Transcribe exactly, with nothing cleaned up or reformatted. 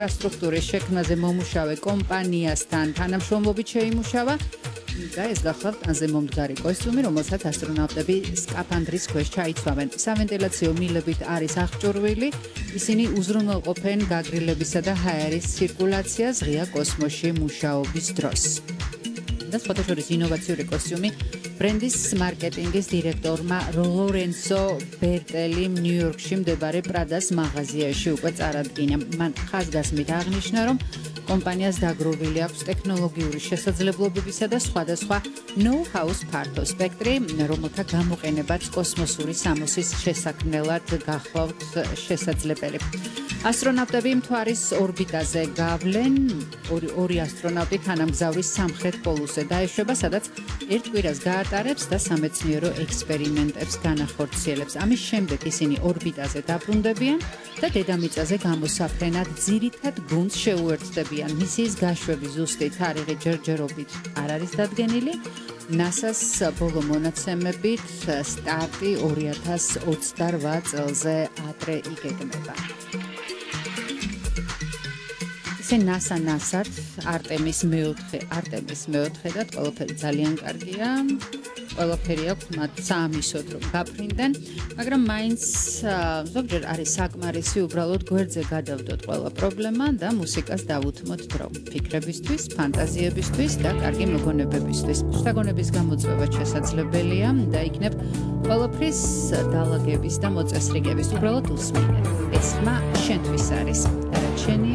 ინფრასტრუქტურის შექმნაზე მომუშავე კომპანიასთან თანამშრომლობით შეიმუშავა და ეს გახლავთ ტანზე მომდგარი კოსტიუმი, რომელსაც ასტრონავტები სკაფანდრის ქვეშ ჩაიცვამენ. სავენტილაციო მილებით არის აღჭურვილი, ისინი უზრუნველყოფენ გაგრილებისა და ჰაერის ცირკულაციას ღია კოსმოსში მუშაობის დროს. და სხვათა შორის ინოვაციური კოსტიუმი ბრენდის მარკეტინგის დირექტორმა ლორენცო ბერტელიმ ნიუ-იორკში მდებარე პრადას მაღაზიაში უკვე წარადგინა. მან ხაზგასმით აღნიშნა, რომ კომპანიას დაგროვილი აქვს ტექნოლოგიური შესაძლებლობებისა და სხვადასხვა ნოუ-ჰაუს ფართო სპექტრი, რომელთა გამოყენებაც კოსმოსური სამოსის შესაქმნელად გახლავთ შესაძლებელი. ასტრონავტები მთვარის ორბიტაზე გავლენ, ორი, ორი ასტრონავტი თანამგზავრის სამხრეთ პოლუსზე დაეშვება, სადაც ერთ კვირას გაატარებს და სამეცნიერო ექსპერიმენტებს განახორციელებს. ამის შემდეგ ისინი ორბიტაზე დაბრუნდებიან და დედამიწაზე გამოსაფრენად ძირითად გუნდს შეუერთდებიან. მისიის გაშვების ზუსტი თარიღი ჯერჯერობით არ არის დადგენილი. ნასას ბოლო მონაცემებით სტარტი ორი ათას ოცდარვა წელზე ადრე იგეგმება. ნასა ნასად არტემის მეოთხე არტემის მეოთხედად ყველაფერი ძალიან კარგია. ყველაფერი აქვს მათ საამისოდ რომ გაფრინდნენ, მაგრამ მაინც ზოგჯერ არის საკმარისი უბრალოდ გვერდზე გადავდოთ ყველა პრობლემა და მუსიკას დავუთმოთ დრო. ფიქრებისთვის, ფანტაზიებისთვის და კარგი მოგონებებისთვის. შთაგონების გამოწვევა შესაძლებელია და იქნებ ყველაფრის დალაგების და მოწესრიგების. უბრალოდ უსმინე. ეს ხმა შენთვის არის.